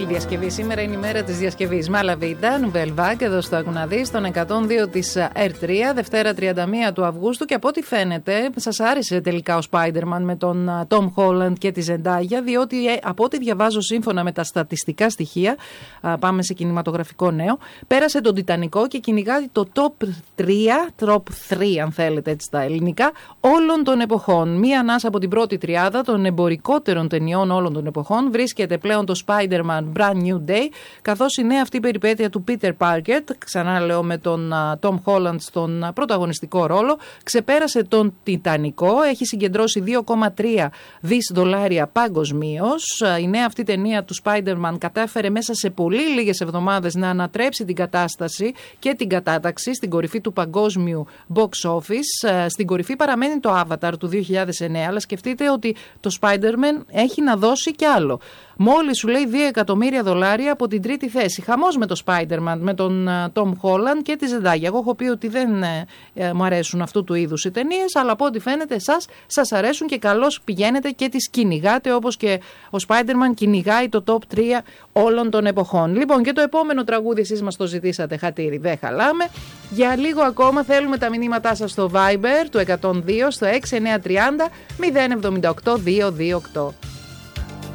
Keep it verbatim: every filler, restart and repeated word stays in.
Μεγάλη διασκευή. Σήμερα είναι η μέρα της διασκευής. Μαλαβίτα, Νουβελβάκ, εδώ στο Ακουναδί, στον εκατόν δύο της Ερ τρία, Δευτέρα τριάντα μία του Αυγούστου. Και από ό,τι φαίνεται, σας άρεσε τελικά ο Spider-Man με τον Tom Holland και τη Ζεντάγια, διότι από ό,τι διαβάζω σύμφωνα με τα στατιστικά στοιχεία, πάμε σε κινηματογραφικό νέο, πέρασε τον Τιτανικό και κυνηγάει το top τρία, top τρία αν θέλετε έτσι στα ελληνικά, όλων των εποχών. Μία ανάσα από την πρώτη τριάδα των εμπορικότερων ταινιών όλων των εποχών βρίσκεται πλέον το Spider-Man Brand New Day, καθώς η νέα αυτή περιπέτεια του Peter Parker, ξανά λέω με τον uh, Tom Holland στον uh, πρωταγωνιστικό ρόλο, ξεπέρασε τον Τιτανικό, έχει συγκεντρώσει δύο κόμμα τρία δις δολάρια παγκοσμίως. Uh, η νέα αυτή ταινία του Spider-Man κατάφερε μέσα σε πολύ λίγες εβδομάδες να ανατρέψει την κατάσταση και την κατάταξη στην κορυφή του παγκόσμιου box office. Uh, στην κορυφή παραμένει το Avatar του δύο χιλιάδες εννέα, αλλά σκεφτείτε ότι το Spider-Man έχει να δώσει κι άλλο. Μόλις σου λέει δύο εκατομμύρια δολάρια από την τρίτη θέση. Χαμός με το Spider-Man, με τον uh, Tom Holland και τη Ζεντάγια. Εγώ έχω πει ότι δεν uh, μου αρέσουν αυτού του είδους οι ταινίες, αλλά από ό,τι φαίνεται εσάς σας αρέσουν και καλώς πηγαίνετε και τις κυνηγάτε, όπως και ο Spider-Man κυνηγάει το top τρία όλων των εποχών. Λοιπόν, και το επόμενο τραγούδι εσείς μας το ζητήσατε, χατήρι, δεν χαλάμε. Για λίγο ακόμα θέλουμε τα μηνύματά σας στο Viber του εκατόν δύο στο έξι εννιά τρία μηδέν εβδομήντα οκτώ διακόσια είκοσι οκτώ.